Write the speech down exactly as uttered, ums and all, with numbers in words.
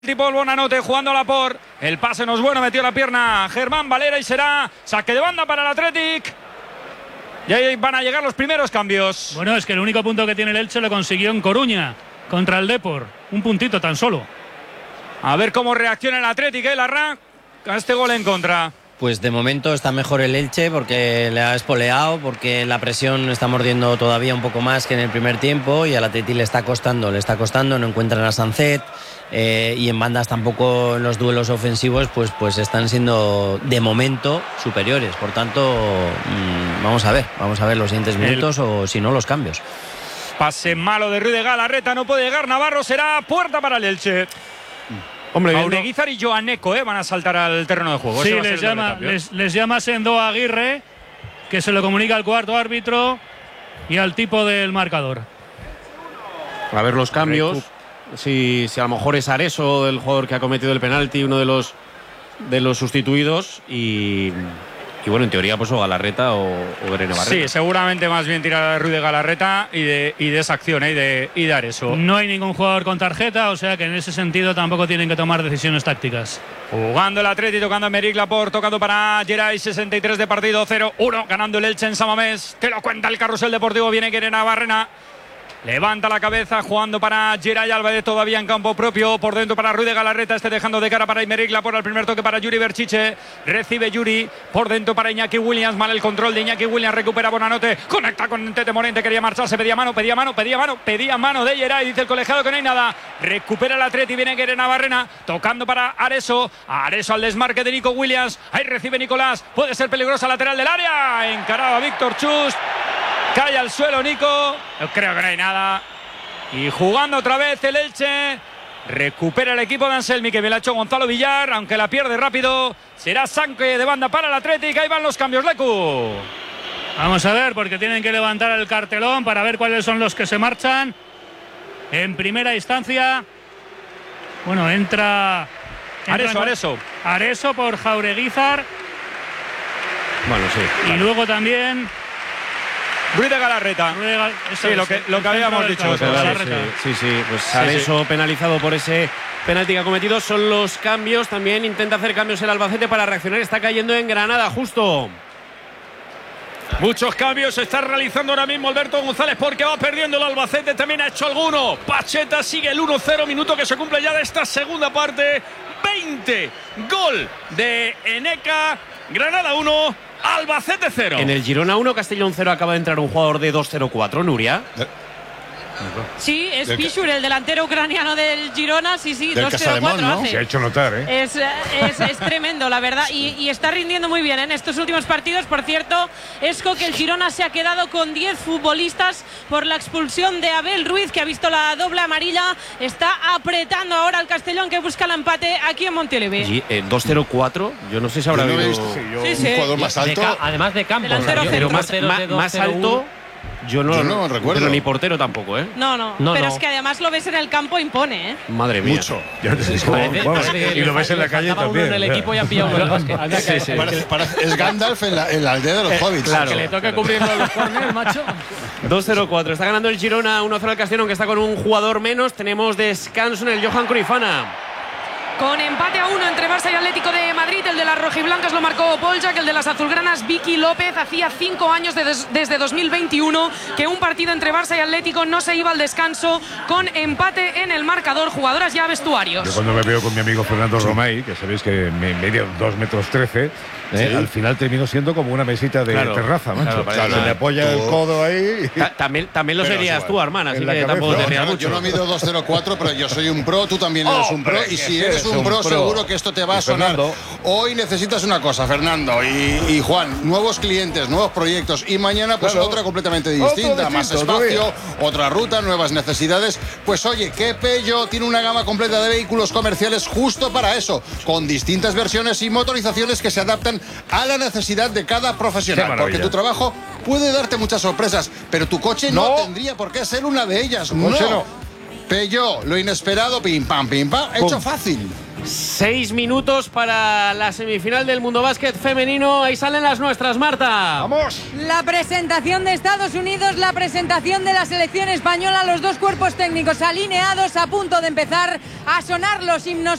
Tipo Bonanote jugándola por el pase no es bueno, metió la pierna Germán Valera y será saque de banda para el Athletic. Y ahí van a llegar los primeros cambios. Bueno, es que el único punto que tiene el Elche lo consiguió en Coruña contra el Depor, un puntito tan solo. A ver cómo reacciona el Athletic, ¿eh? Larra, a este gol en contra. Pues de momento está mejor el Elche porque le ha espoleado, porque la presión está mordiendo todavía un poco más que en el primer tiempo y al Atleti le está costando, le está costando, no encuentran a Sancet eh, y en bandas tampoco en los duelos ofensivos pues, pues están siendo de momento superiores. Por tanto, mmm, vamos a ver, vamos a ver los siguientes minutos el... o si no los cambios. Pase malo de Ruiz de Galarreta, no puede llegar Navarro, será puerta para el Elche. Hombre, Aureguizar y Joaneco eh, van a saltar al terreno de juego. Sí, les llama, les, les llama Sendo Aguirre, que se lo comunica al cuarto árbitro y al tipo del marcador. A ver los cambios. Si, si a lo mejor es Areso, el jugador que ha cometido el penalti, uno de los, de los sustituidos. Y, y bueno, en teoría, pues o Galarreta o, o Verena Barrera. Sí, seguramente más bien tirar a Ruiz de Galarreta y de, y de esa acción eh, y, de, y de Areso. No hay ningún jugador con tarjeta, o sea que en ese sentido tampoco tienen que tomar decisiones tácticas. Jugando el Atleti, tocando a Emerick Laporte, tocando para Geray, sesenta y tres de partido, cero uno, ganando el Elche en San Mamés. Te lo cuenta el carrusel deportivo, viene Guerena Barrena. Levanta la cabeza, jugando para Geray Álvarez, todavía en campo propio. Por dentro para Ruiz de Galarreta, este dejando de cara para Emerick Laporte. El primer toque para Yuri Berchiche. Recibe Yuri. Por dentro para Iñaki Williams. Mal el control de Iñaki Williams. Recupera Bonanote. Conecta con Tete Morente. Quería marcharse. Pedía mano, pedía mano, pedía mano. Pedía mano de Geray. Dice el colegiado que no hay nada. Recupera el Atleti. Viene Guerena Barrena. Tocando para Areso. Areso al desmarque de Nico Williams. Ahí recibe Nicolás. Puede ser peligrosa lateral del área. Encaraba Víctor Chust. Cae al suelo Nico. Yo creo que no hay nada. Y jugando otra vez el Elche. Recupera el equipo de Anselmi, que bien la ha hecho Gonzalo Villar, aunque la pierde rápido. Será saque de banda para el Atlético. Ahí van los cambios, Lecu. Vamos a ver, porque tienen que levantar el cartelón para ver cuáles son los que se marchan. En primera instancia, bueno, entra... entra Areso, en... Areso. Areso por Jaureguizar. Bueno, sí. Y claro. Luego también... Ruiz de Galarreta. Ruiz de Gal... Sí, lo que, lo que habíamos dicho. Claro, sí, sí, sí, pues sí, Areso sí. penalizado por ese penalti que ha cometido. Son los cambios. También intenta hacer cambios el Albacete para reaccionar. Está cayendo en Granada, justo. Muchos cambios se está realizando ahora mismo Alberto González porque va perdiendo el Albacete. También ha hecho alguno. Pacheta sigue el uno cero, minuto que se cumple ya de esta segunda parte. veinte. Gol de Eneca. Granada uno. Albacete cero. En el Girona uno, Castellón cero acaba de entrar un jugador de dos cero cuatro, Nuria. Sí, es Pichur, el delantero ucraniano del Girona. Sí, sí, dos cero cuatro ¿no? hace. Se ha hecho notar, ¿eh? Es, es, es tremendo, la verdad. Y, y está rindiendo muy bien en estos últimos partidos. Por cierto, Esco, que el Girona se ha quedado con diez futbolistas por la expulsión de Abel Ruiz, que ha visto la doble amarilla. Está apretando ahora al Castellón, que busca el empate aquí en Montilivi. Sí, eh, dos cero cuatro. Yo no sé si habrá yo no habido... visto, sí, yo, sí, un sí. jugador más alto. De ca- además de campo. Delantero Pero más, más, más alto... Yo no, Yo no recuerdo. Pero ni portero tampoco, ¿eh? No, no, No, pero no. es que además lo ves en el campo, impone, ¿eh? Madre mía. Mucho. Yo no sé cómo- Parece- vamos, parece que y lo ves en la le calle faltaba también. uno en el equipo y han pillado uno en el básquet. Sí, sí. Parece- parece- es Gandalf en la, en la aldea de los hobbits. claro. Que le toque cubrirlo los corners, macho. dos cero cuatro. Está ganando el Girona uno cero al Castellón, que está con un jugador menos. Tenemos descanso en el Johan Cruyffana. Con empate a uno entre Barça y Atlético de Madrid. El de las rojiblancas lo marcó Polja, que el de las azulgranas Vicky López. Hacía cinco años de des, desde dos mil veintiuno que un partido entre Barça y Atlético no se iba al descanso con empate en el marcador. Jugadoras ya vestuarios. Yo cuando me veo con mi amigo Fernando Romay, que sabéis que me medio dos metros trece, ¿eh? Sí. Al final termino siendo como una mesita de Claro, terraza, macho. claro, Se me apoya Tú- el codo ahí. y- Ta- También, también lo Pero serías igual. tú, hermana, así En la que cabeza. tampoco te No, rías Yo, mucho. yo no mido dos cero cuatro, pero yo soy un pro, tú también eres un pro. Hombre, Y si que eres eres un pro, un pro. seguro que esto te va a Y sonar. Fernando. Hoy necesitas una cosa, Fernando y, y Juan, nuevos clientes, nuevos proyectos. Y mañana, pues Claro. otra completamente Otro distinta. Más distinto, otro espacio, día. otra ruta, nuevas necesidades. Pues oye, que Peugeot tiene una gama completa de vehículos comerciales justo para eso, con distintas versiones y motorizaciones que se adaptan a la necesidad de cada Qué profesional. maravilla. Porque tu trabajo puede darte muchas sorpresas, pero tu coche no, No. tendría por qué ser una de ellas. Tu coche no. Peugeot, lo inesperado, pim pam, pim pam, hecho Pum. fácil. Seis minutos para la semifinal del Mundo Básquet femenino. Ahí salen las nuestras, Marta. ¡Vamos! La presentación de Estados Unidos, la presentación de la selección española, los dos cuerpos técnicos alineados, a punto de empezar a sonar los himnos